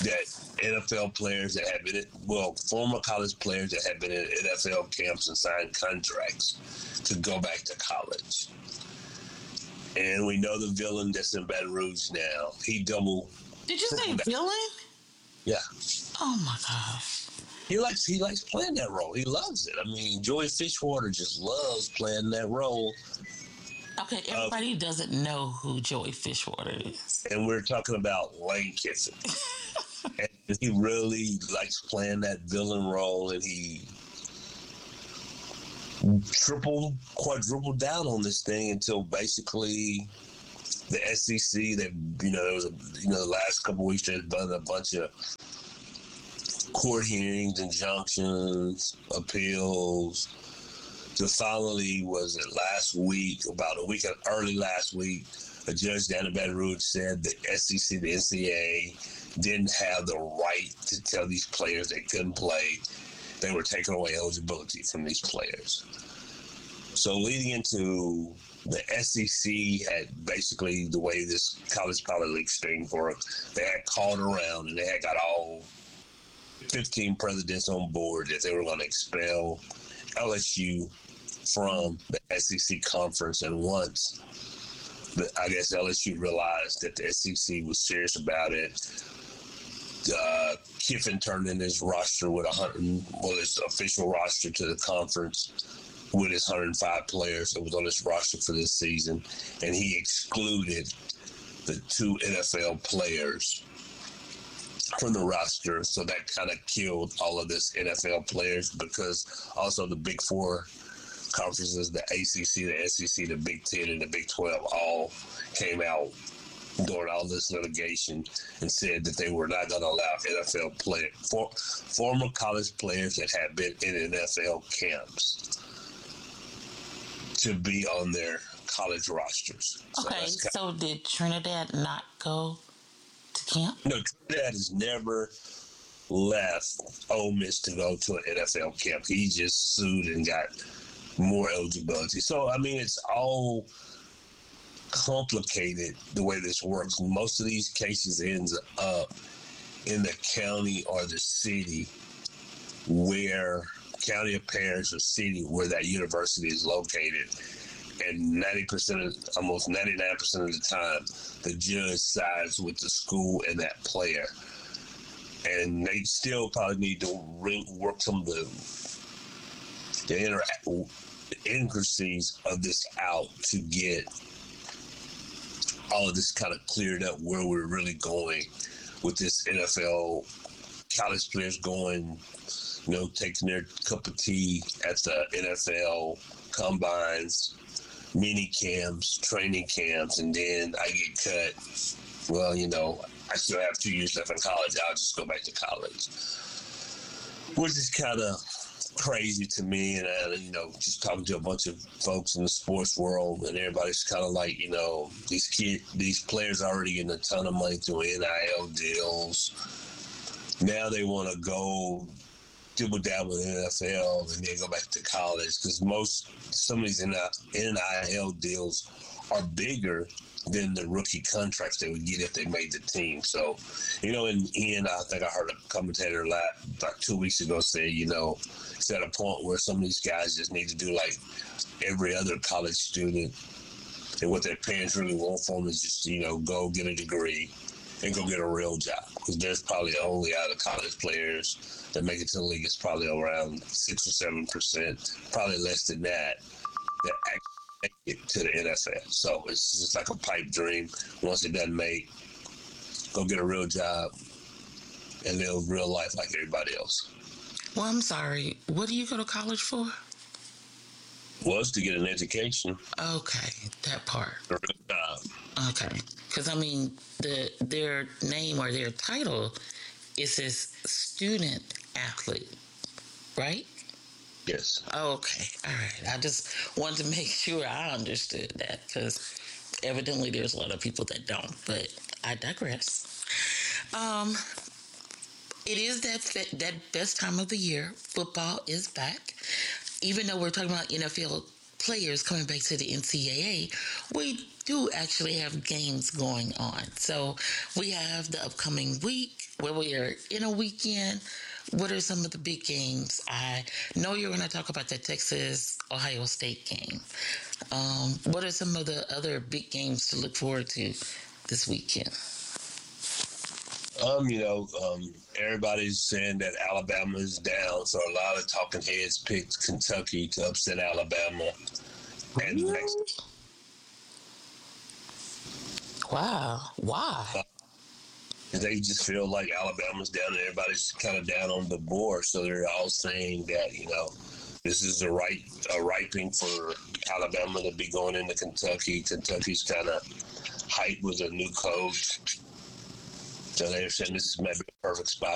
that N F L players that have been, well, former college players that have been in N F L camps and signed contracts to go back to college. And we know the villain that's in Baton Rouge now. He double. Did you say villain? Yeah. Oh my gosh. He likes he likes playing that role. He loves it. I mean, Joey Fishwater just loves playing that role. Okay, everybody uh, doesn't know who Joey Fishwater is. And we're talking about Lane Kiffin. And he really likes playing that villain role, and he triple, quadrupled down on this thing until basically the S E C, that, you know, there was a, you know, the last couple of weeks there's been a bunch of court hearings, injunctions, appeals. So finally, was it last week, about a week early last week, a judge down in Baton Rouge said the S E C, the N C double A didn't have the right to tell these players they couldn't play. They were taking away eligibility from these players. So leading into the S E C had basically, the way this college pilot league thing worked, they had called around and they had got all fifteen presidents on board that they were going to expel L S U from the S E C conference. And once, the, I guess L S U realized that the S E C was serious about it, uh, Kiffin turned in his roster with a hundred, well, his official roster to the conference with his one hundred five players that was on his roster for this season, and he excluded the two N F L players from the roster. So that kind of killed all of this N F L players, because also the Big Four conferences, the A C C, the S E C, the Big Ten, and the Big twelve all came out during all this litigation and said that they were not going to allow N F L players, for, former college players that had been in N F L camps, to be on their college rosters. Okay, so, so did Trinidad not go to camp? No, Trinidad has never left Ole Miss to go to an N F L camp. He just sued and got more eligibility. So, I mean, it's all complicated the way this works. Most of these cases ends up in the county or the city, where county of parish or city where that university is located. And ninety percent of, almost ninety-nine percent of the time, the judge sides with the school and that player. And they still probably need to re- work some of the, the inter- intricacies of this out to get all of this kind of cleared up, where we're really going with this N F L college players going, you know, taking their cup of tea at the N F L combines, mini camps, training camps, and then I get cut. Well, you know, I still have two years left in college. I'll just go back to college, which is kind of crazy to me. And, uh, you know, just talking to a bunch of folks in the sports world, and everybody's kind of like, you know, these kid, these players are already getting a ton of money through N I L deals. Now they want to go double down with N F L and then go back to college, because most, some of these N I L deals are bigger than the rookie contracts they would get if they made the team. So, you know, in Ian, I think I heard a commentator last, like two weeks ago say, you know, it's at a point where some of these guys just need to do like every other college student, and what their parents really want from them is just, you know, go get a degree and go get a real job. Because there's probably only out of college players that make it to the league, it's probably around six or seven percent, probably less than that, that actually make it to the N F L. So it's just like a pipe dream. Once it doesn't make, go get a real job and live real life like everybody else. Well, I'm sorry. What do you go to college for? Was to get an education. Okay, that part. A real job. Okay, because I mean, the their name or their title is this student athlete, right? Yes. Okay, all right. I just wanted to make sure I understood that, because evidently there's a lot of people that don't, but I digress. Um, it is that that best time of the year. Football is back. Even though we're talking about N F L players coming back to the N C double A, we do actually have games going on. So we have the upcoming week where we are in a weekend. What are some of the big games? I know you're going to talk about the Texas-Ohio State game. Um, what are some of the other big games to look forward to this weekend? Um, you know, um, everybody's saying that Alabama is down, so a lot of talking heads picked Kentucky to upset Alabama. And Really? next, Wow. Why? uh, they just feel like Alabama's down and everybody's kind of down on the board, so they're all saying that, you know, this is a right a ripening for Alabama to be going into Kentucky. Kentucky's kind of hyped with a new coach. So they're saying this is maybe a perfect spot